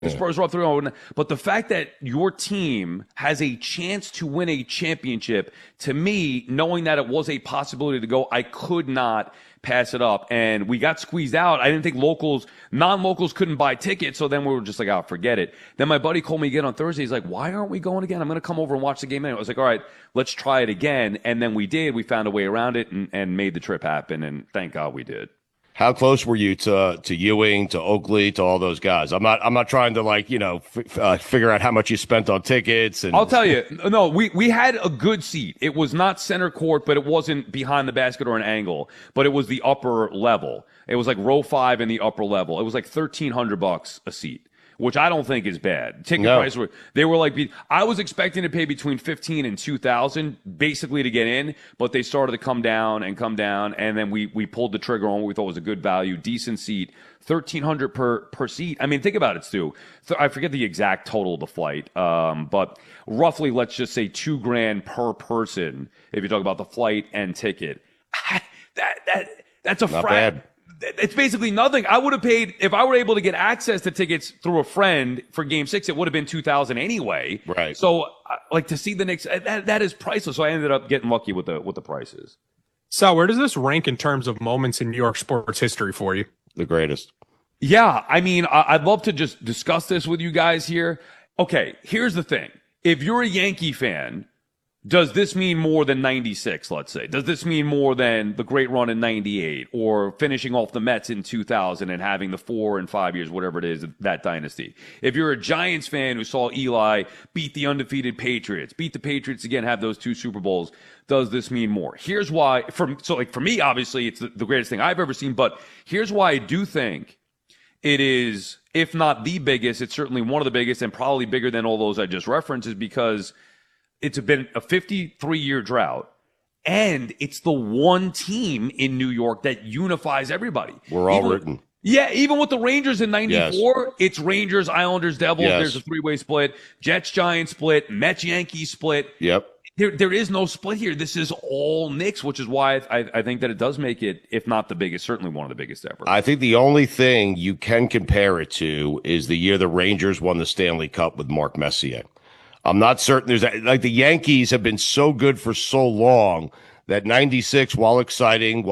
The Spurs were up 3-0. But the fact that your team has a chance to win a championship, to me, knowing that it was a possibility to go, I could not pass it up. And we got squeezed out. I didn't think non-locals couldn't buy tickets. So then we were just like, oh, forget it. Then my buddy called me again on Thursday. He's like, why aren't we going again? I'm going to come over and watch the game. And I was like, all right, let's try it again. And then we did. We found a way around it and made the trip happen. And thank God we did. How close were you to Ewing, to Oakley, to all those guys? I'm not trying to figure out how much you spent on tickets. And I'll tell you, no, we had a good seat. It was not center court, but it wasn't behind the basket or an angle, but it was the upper level. It was like row 5 in the upper level. It was like $1,300 a seat, which I don't think is bad. Ticket price I was expecting to pay between $15,000 and $2,000 basically to get in, but they started to come down, and then we pulled the trigger on what we thought was a good value, decent seat, $1,300 per seat. I mean, think about it, Stu. I forget the exact total of the flight, but roughly, let's just say $2,000 per person if you talk about the flight and ticket. That's not bad. It's basically nothing. I would have paid, if I were able to get access to tickets through a friend for Game 6, it would have been $2,000 anyway. Right. So, to see the Knicks, that is priceless. So I ended up getting lucky with the prices. So where does this rank in terms of moments in New York sports history for you? The greatest. Yeah, I mean, I'd love to just discuss this with you guys here. Okay, here's the thing. If you're a Yankee fan, does this mean more than 96, let's say? Does this mean more than the great run in 98 or finishing off the Mets in 2000 and having the 4 and 5 years, whatever it is, that dynasty? If you're a Giants fan who saw Eli beat the undefeated Patriots, beat the Patriots again, have those 2 Super Bowls, does this mean more? Here's why. For me, obviously, it's the greatest thing I've ever seen, but here's why I do think it is, if not the biggest, it's certainly one of the biggest and probably bigger than all those I just referenced, is because it's been a 53-year drought, and it's the one team in New York that unifies everybody. We're all written. Yeah, even with the Rangers in 94, it's Rangers, Islanders, Devils. Yes. There's a 3-way split. Jets, Giants split. Mets, Yankees split. Yep. There is no split here. This is all Knicks, which is why I think that it does make it, if not the biggest, certainly one of the biggest ever. I think the only thing you can compare it to is the year the Rangers won the Stanley Cup with Mark Messier. I'm not certain the Yankees have been so good for so long that 96, while exciting,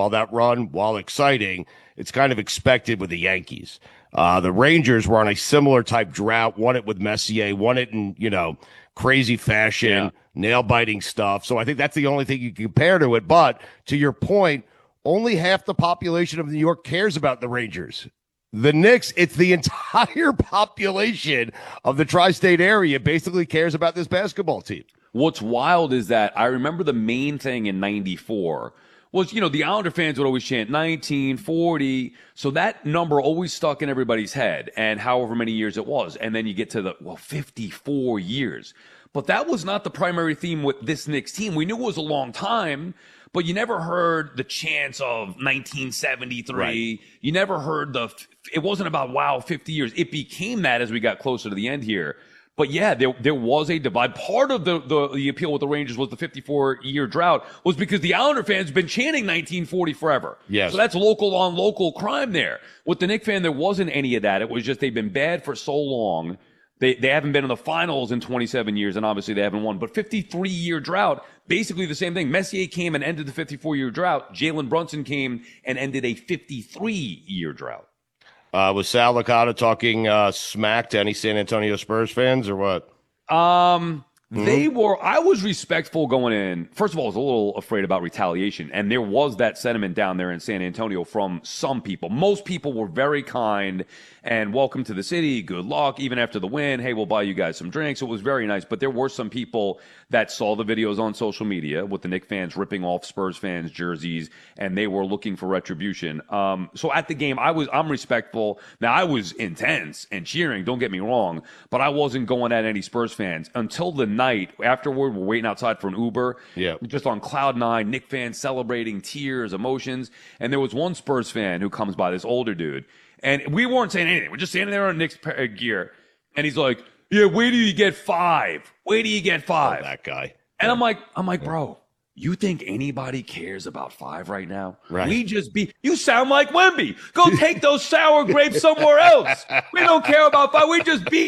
it's kind of expected with the Yankees. The Rangers were on a similar type drought, won it with Messier, won it in, crazy fashion, nail-biting stuff. So I think that's the only thing you can compare to it. But to your point, only half the population of New York cares about the Rangers. The Knicks, it's the entire population of the tri-state area basically cares about this basketball team. What's wild is that I remember the main thing in 94 was, the Islander fans would always chant 1940. So that number always stuck in everybody's head, and however many years it was. And then you get to 54 years. But that was not the primary theme with this Knicks team. We knew it was a long time, but you never heard the chants of 1973. Right. You never heard it wasn't about, 50 years. It became that as we got closer to the end here. But yeah, there was a divide. Part of the appeal with the Rangers was the 54-year drought was because the Islander fans have been chanting 1940 forever. Yes. So that's local on local crime there. With the Knicks fan, there wasn't any of that. It was just they've been bad for so long. They haven't been in the finals in 27 years, and obviously they haven't won. But 53-year drought, basically the same thing. Messier came and ended the 54-year drought. Jalen Brunson came and ended a 53-year drought. Was Sal Licata talking smack to any San Antonio Spurs fans or what? I was respectful going in. First of all, I was a little afraid about retaliation, and there was that sentiment down there in San Antonio from some people. Most people were very kind and welcome to the city. Good luck. Even after the win, hey, we'll buy you guys some drinks. It was very nice. But there were some people that saw the videos on social media with the Knicks fans ripping off Spurs fans' jerseys, and they were looking for retribution. So at the game, I'm respectful. Now, I was intense and cheering, don't get me wrong, but I wasn't going at any Spurs fans until the night afterward. We're waiting outside for an Uber. Yeah. Just on cloud nine, Knicks fans celebrating, tears, emotions. And there was one Spurs fan who comes by, this older dude. And we weren't saying anything. We're just standing there on Knicks gear. And he's like, yeah, wait till you get 5. Wait till you get 5. Oh, that guy. And I'm like, bro, You think anybody cares about 5 right now? Right. We just beat. You sound like Wemby. Go take those sour grapes somewhere else. We don't care about 5. We just beat